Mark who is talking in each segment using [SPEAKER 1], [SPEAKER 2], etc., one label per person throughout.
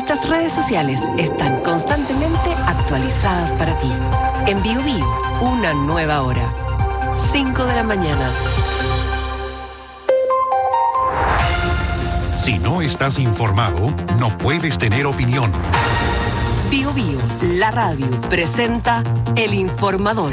[SPEAKER 1] Nuestras redes sociales están constantemente actualizadas para ti. En Biobío, una nueva hora. 5 de la mañana.
[SPEAKER 2] Si no estás informado, no puedes tener opinión.
[SPEAKER 1] Biobío, la radio, presenta El Informador.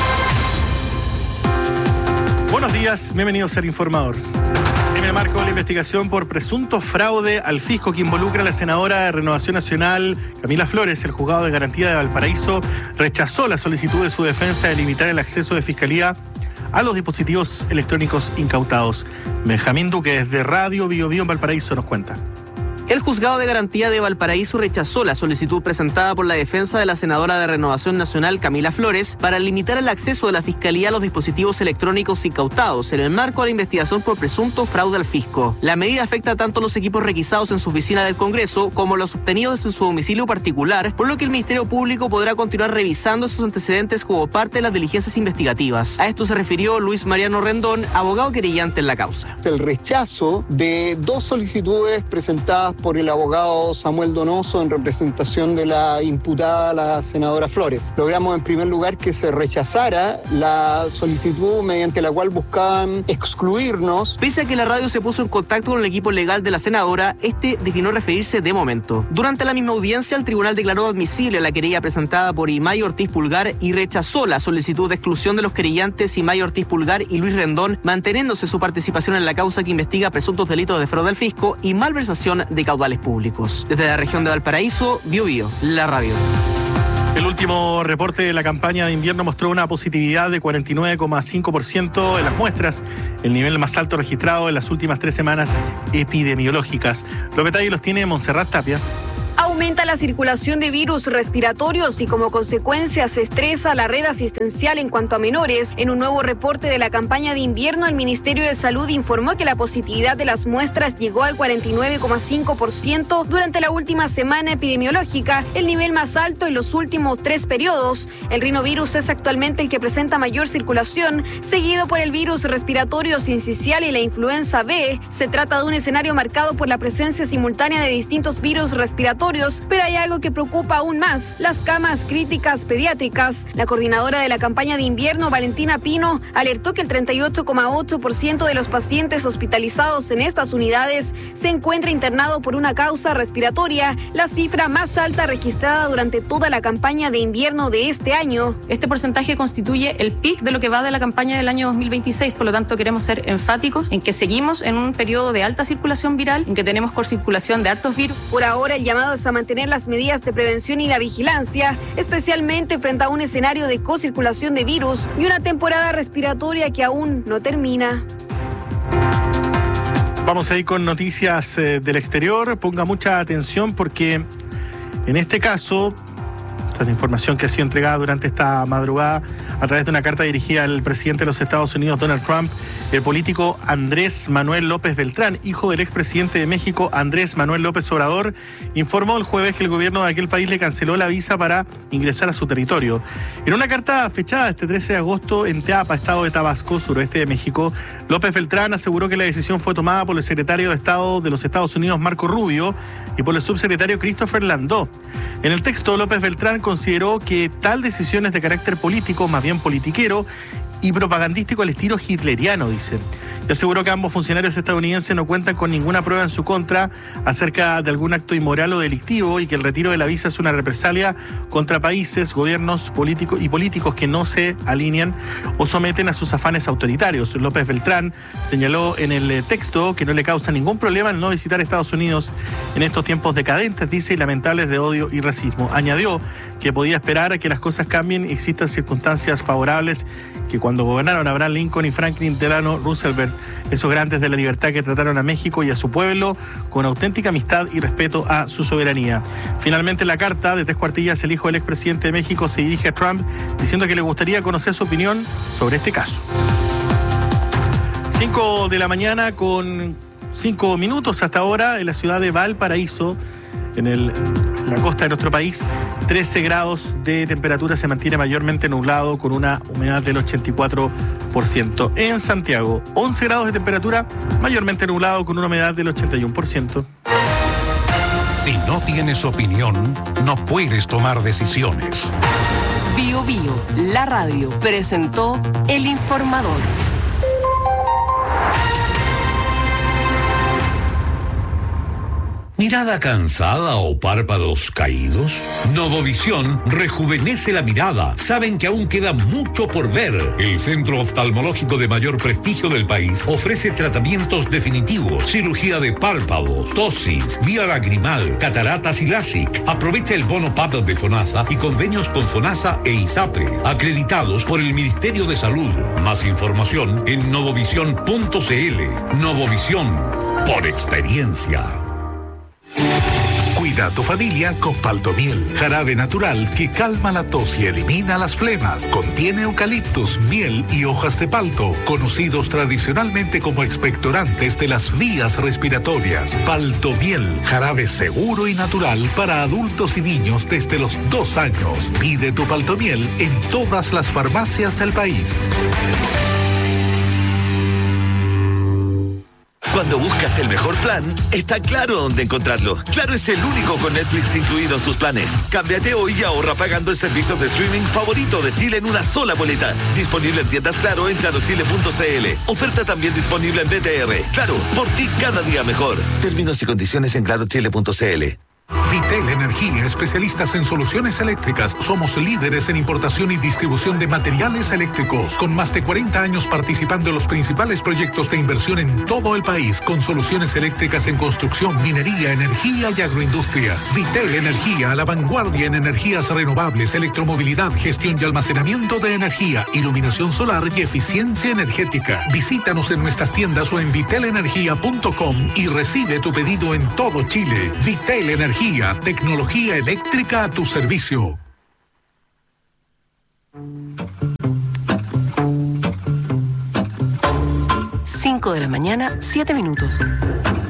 [SPEAKER 3] Buenos días, bienvenidos al Informador. En el marco de la investigación por presunto fraude al fisco que involucra a la senadora de Renovación Nacional, Camila Flores, el juzgado de garantía de Valparaíso rechazó la solicitud de su defensa de limitar el acceso de Fiscalía a los dispositivos electrónicos incautados. Benjamín Duque, desde Radio Biobío en Valparaíso, nos cuenta.
[SPEAKER 4] El juzgado de garantía de Valparaíso rechazó la solicitud presentada por la defensa de la senadora de Renovación Nacional, Camila Flores, para limitar el acceso de la Fiscalía a los dispositivos electrónicos incautados en el marco de la investigación por presunto fraude al fisco. La medida afecta tanto a los equipos requisados en su oficina del Congreso como a los obtenidos en su domicilio particular, por lo que el Ministerio Público podrá continuar revisando sus antecedentes como parte de las diligencias investigativas. A esto se refirió Luis Mariano Rendón, abogado querellante en la causa.
[SPEAKER 5] El rechazo de dos solicitudes presentadas por el abogado Samuel Donoso en representación de la imputada, la senadora Flores. Logramos en primer lugar que se rechazara la solicitud mediante la cual buscaban excluirnos.
[SPEAKER 4] Pese a que la radio se puso en contacto con el equipo legal de la senadora, este declinó referirse de momento. Durante la misma audiencia, el tribunal declaró admisible la querella presentada por Imay Ortiz Pulgar y rechazó la solicitud de exclusión de los querellantes Imay Ortiz Pulgar y Luis Rendón, manteniéndose su participación en la causa que investiga presuntos delitos de fraude al fisco y malversación de caudales públicos. Desde la región de Valparaíso, Biobío, la radio.
[SPEAKER 3] El último reporte de la campaña de invierno mostró una positividad de 49,5% en las muestras, el nivel más alto registrado en las últimas 3 semanas epidemiológicas. Los detalles los tiene Montserrat Tapia.
[SPEAKER 6] Aumenta la circulación de virus respiratorios y como consecuencia se estresa la red asistencial en cuanto a menores. En un nuevo reporte de la campaña de invierno, el Ministerio de Salud informó que la positividad de las muestras llegó al 49,5% durante la última semana epidemiológica, el nivel más alto en los últimos 3 periodos. El rinovirus es actualmente el que presenta mayor circulación, seguido por el virus respiratorio sincicial y la influenza B. Se trata de un escenario marcado por la presencia simultánea de distintos virus respiratorios, pero hay algo que preocupa aún más: las camas críticas pediátricas. La coordinadora de la campaña de invierno, Valentina Pino, alertó que el 38,8% de los pacientes hospitalizados en estas unidades se encuentra internado por una causa respiratoria, la cifra más alta registrada durante toda la campaña de invierno de este año.
[SPEAKER 7] Este porcentaje constituye el pic de lo que va de la campaña del año 2026, por lo tanto queremos ser enfáticos en que seguimos en un periodo de alta circulación viral, en que tenemos circulación de hartos virus.
[SPEAKER 6] Por ahora el llamado es a mantener las medidas de prevención y la vigilancia, especialmente frente a un escenario de cocirculación de virus y una temporada respiratoria que aún no termina.
[SPEAKER 3] Vamos a ir con noticias del exterior. Ponga mucha atención porque en este caso, esta es la información que ha sido entregada durante esta madrugada a través de una carta dirigida al presidente de los Estados Unidos, Donald Trump, el político Andrés Manuel López Beltrán, hijo del expresidente de México, Andrés Manuel López Obrador, informó el jueves que el gobierno de aquel país le canceló la visa para ingresar a su territorio. En una carta fechada este 13 de agosto en Teapa, estado de Tabasco, suroeste de México, López Beltrán aseguró que la decisión fue tomada por el secretario de Estado de los Estados Unidos, Marco Rubio, y por el subsecretario Christopher Landó. En el texto, López Beltrán consideró que tal decisión es de carácter político, más bien politiquero, y propagandístico al estilo hitleriano, dice. Y aseguró que ambos funcionarios estadounidenses no cuentan con ninguna prueba en su contra acerca de algún acto inmoral o delictivo y que el retiro de la visa es una represalia contra países, gobiernos políticos que no se alinean o someten a sus afanes autoritarios. López Beltrán señaló en el texto que no le causa ningún problema el no visitar Estados Unidos en estos tiempos decadentes, dice, y lamentables de odio y racismo. Añadió que podía esperar a que las cosas cambien y existan circunstancias favorables, que cuando gobernaron Abraham Lincoln y Franklin Delano Roosevelt, esos grandes de la libertad que trataron a México y a su pueblo con auténtica amistad y respeto a su soberanía. Finalmente, la carta de 3 cuartillas, el hijo del expresidente de México se dirige a Trump diciendo que le gustaría conocer su opinión sobre este caso. 5 de la mañana con 5 minutos hasta ahora en la ciudad de Valparaíso, en la costa de nuestro país. 13 grados de temperatura, se mantiene mayormente nublado con una humedad del 84%. En Santiago, 11 grados de temperatura, mayormente nublado con una humedad del 81%.
[SPEAKER 2] Si no tienes opinión, no puedes tomar decisiones.
[SPEAKER 1] Bio Bio, la radio, presentó El Informador.
[SPEAKER 8] ¿Mirada cansada o párpados caídos? Novovisión rejuvenece la mirada. Saben que aún queda mucho por ver. El centro oftalmológico de mayor prestigio del país ofrece tratamientos definitivos, cirugía de párpados, tosis, vía lagrimal, cataratas y LASIK. Aprovecha el bono PAP de FONASA y convenios con FONASA e ISAPRE, acreditados por el Ministerio de Salud. Más información en novovisión.cl. Novovisión, por experiencia.
[SPEAKER 9] Cuida a tu familia con Paltomiel, jarabe natural que calma la tos y elimina las flemas. Contiene eucaliptus, miel y hojas de palto, conocidos tradicionalmente como expectorantes de las vías respiratorias. Paltomiel, jarabe seguro y natural para adultos y niños desde los 2 años. Pide tu Paltomiel en todas las farmacias del país.
[SPEAKER 10] Cuando buscas el mejor plan, está Claro dónde encontrarlo. Claro es el único con Netflix incluido en sus planes. Cámbiate hoy y ahorra pagando el servicio de streaming favorito de Chile en una sola boleta. Disponible en tiendas Claro en clarochile.cl. Oferta también disponible en BTR. Claro, por ti cada día mejor. Términos y condiciones en clarochile.cl.
[SPEAKER 9] Vitel Energía, especialistas en soluciones eléctricas. Somos líderes en importación y distribución de materiales eléctricos, con más de 40 años participando en los principales proyectos de inversión en todo el país, con soluciones eléctricas en construcción, minería, energía y agroindustria. Vitel Energía, a la vanguardia en energías renovables, electromovilidad, gestión y almacenamiento de energía, iluminación solar y eficiencia energética. Visítanos en nuestras tiendas o en vitelenergia.com y recibe tu pedido en todo Chile. Vitel Energía, tecnología eléctrica a tu servicio.
[SPEAKER 1] 5 de la mañana, 7 minutos.